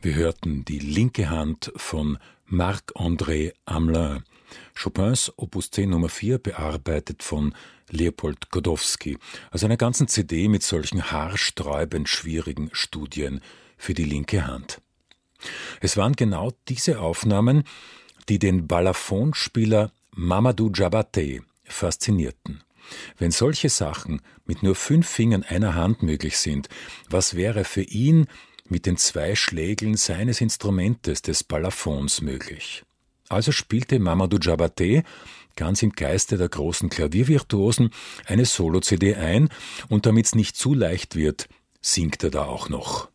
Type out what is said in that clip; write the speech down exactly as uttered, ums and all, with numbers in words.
Wir hörten die linke Hand von Marc-André Hamelin, Chopins Opus zehn Nummer vier, bearbeitet von Leopold Godowsky, aus einer ganzen C D mit solchen haarsträubend schwierigen Studien für die linke Hand. Es waren genau diese Aufnahmen, die den Balafonspieler Mamadou Diabaté faszinierten. Wenn solche Sachen mit nur fünf Fingern einer Hand möglich sind, was wäre für ihn mit den zwei Schlägeln seines Instrumentes, des Balafons, möglich? Also spielte Mamadou Diabaté ganz im Geiste der großen Klaviervirtuosen eine Solo-C D ein, und damit's nicht zu leicht wird, singt er da auch noch.